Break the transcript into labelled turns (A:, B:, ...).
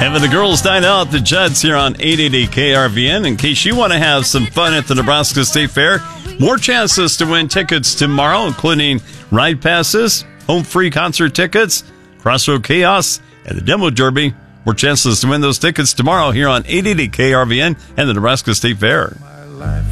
A: Having the girls dine out the Judds here on 880 KRVN. In case you want to have some fun at the Nebraska State Fair, more chances to win tickets tomorrow, including ride passes, home free concert tickets, Crossroad Chaos, and the Demo Derby. More chances to win those tickets tomorrow here on 880 KRVN and the Nebraska State Fair.